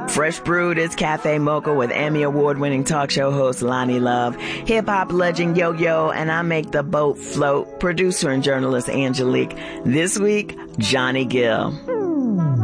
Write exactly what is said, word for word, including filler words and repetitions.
Fresh Brewed is Cafe Mocha with Emmy Award-winning talk show host Lonnie Love, hip-hop legend Yo-Yo, and I make the boat float, producer and journalist Angelique. This week, Johnny Gill.